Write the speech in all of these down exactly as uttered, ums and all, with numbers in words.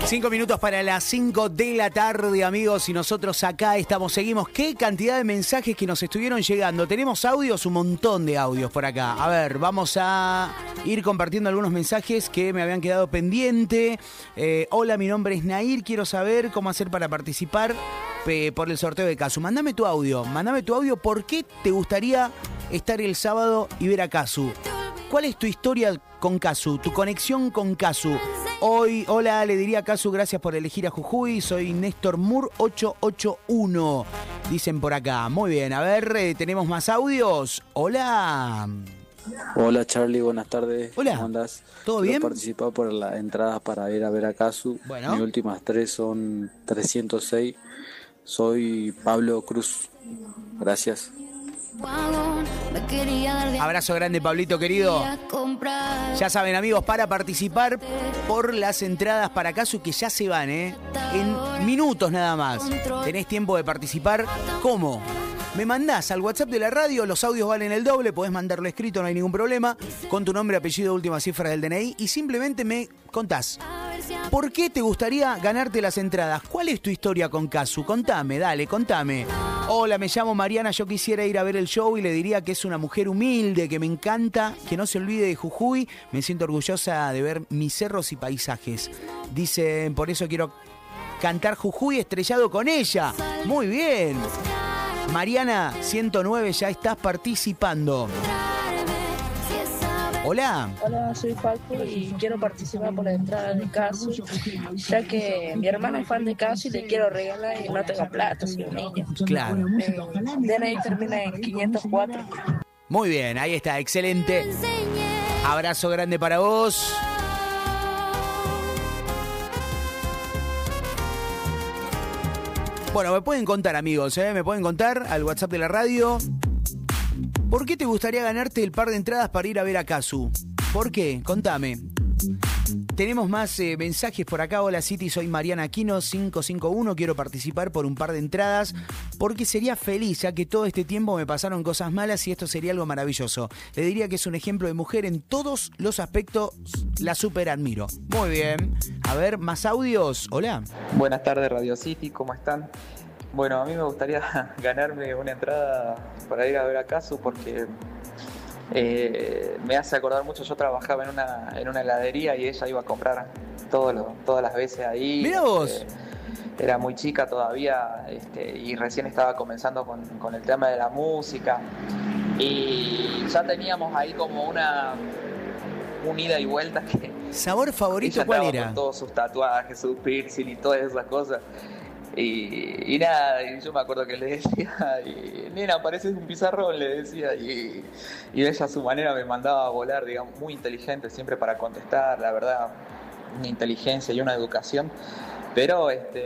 Cinco minutos para las cinco de la tarde, amigos, y nosotros acá estamos, seguimos. Qué cantidad de mensajes que nos estuvieron llegando. Tenemos audios, un montón de audios por acá. A ver, vamos a ir compartiendo algunos mensajes que me habían quedado pendiente. Eh, hola, mi nombre es Nair, quiero saber cómo hacer para participar eh, por el sorteo de Casu. Mándame tu audio, mándame tu audio. ¿Por qué te gustaría estar el sábado y ver a Casu? ¿Cuál es tu historia con Casu, tu conexión con Casu? Hoy, hola, le diría a Casu, gracias por elegir a Jujuy. Soy Néstor Moore ocho ocho uno, dicen por acá. Muy bien, a ver, eh, tenemos más audios. Hola. Hola Charlie, buenas tardes. Hola. ¿Cómo andás? ¿Todo Quiero bien? participar por las entradas para ir a ver a Casu. Bueno. Mis últimas tres son trescientos seis. Soy Pablo Cruz. Gracias. Abrazo grande, Pablito querido. Ya saben, amigos, para participar por las entradas para Casu, que ya se van, ¿eh? En minutos nada más. Tenés tiempo de participar. ¿Cómo? Me mandás al WhatsApp de la radio, los audios valen el doble, podés mandarlo escrito, no hay ningún problema, con tu nombre, apellido, últimas cifras del D N I, y simplemente me contás. ¿Por qué te gustaría ganarte las entradas? ¿Cuál es tu historia con Casu? Contame, dale, contame. Hola, me llamo Mariana, yo quisiera ir a ver el show y le diría que es una mujer humilde, que me encanta, que no se olvide de Jujuy. Me siento orgullosa de ver mis cerros y paisajes. Dicen, por eso quiero cantar Jujuy estrellado con ella. Muy bien. Mariana, ciento nueve, ya estás participando. Hola. Hola, soy Paco y quiero participar por la entrada de Casu, ya que mi hermana es fan de Casu y le quiero regalar y no tengo plata, soy un niño. Claro. Eh, D N I termina en quinientos cuatro. Muy bien, ahí está, excelente. Abrazo grande para vos. Bueno, me pueden contar, amigos, ¿eh? Me pueden contar al WhatsApp de la radio. ¿Por qué te gustaría ganarte el par de entradas para ir a ver a Casu? ¿Por qué? Contame. Tenemos más eh, mensajes por acá. Hola City, soy Mariana Aquino cinco cinco uno. Quiero participar por un par de entradas porque sería feliz, ya que todo este tiempo me pasaron cosas malas y esto sería algo maravilloso. Le diría que es un ejemplo de mujer en todos los aspectos. La super admiro. Muy bien. A ver, más audios. Hola. Buenas tardes Radio City, ¿cómo están? Bueno, a mí me gustaría ganarme una entrada para ir a ver a Casu porque eh, me hace acordar mucho. Yo trabajaba en una, en una heladería y ella iba a comprar todo lo, todas las veces ahí. Mirá vos. Eh, era muy chica todavía este, y recién estaba comenzando con, con el tema de la música. Y ya teníamos ahí como una, un ida y vuelta que... ¿Sabor favorito ella cuál estaba era? con todos sus tatuajes, su piercing y todas esas cosas. Y, y nada, y yo me acuerdo que le decía, y, nena, pareces un pizarrón, le decía, y, y ella a su manera me mandaba a volar, digamos, muy inteligente siempre para contestar, la verdad, una inteligencia y una educación, pero este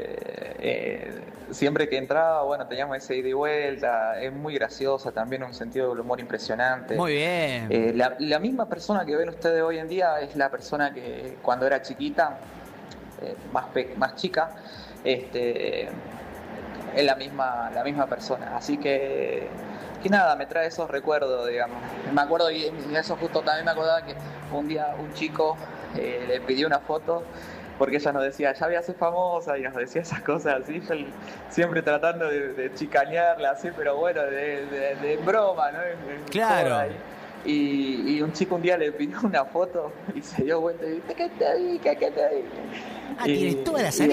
eh, siempre que entraba, bueno, teníamos ese ida y vuelta, es muy graciosa también, un sentido del humor impresionante. Muy bien. Eh, la, la misma persona que ven ustedes hoy en día es la persona que cuando era chiquita, eh, más, pe- más chica, Este, es la misma, la misma persona, así que, que nada, me trae esos recuerdos, digamos. Me acuerdo, y eso justo también me acordaba que un día un chico eh, le pidió una foto porque ella nos decía, ya voy a ser famosa, y nos decía esas cosas así, yo siempre tratando de, de chicanearla así, pero bueno, de, de, de broma, ¿no? Claro. Y, y un chico un día le pidió una foto y se dio vuelta y dice, ¿qué te dije? ¿Qué te dije? Ah, tienes todas las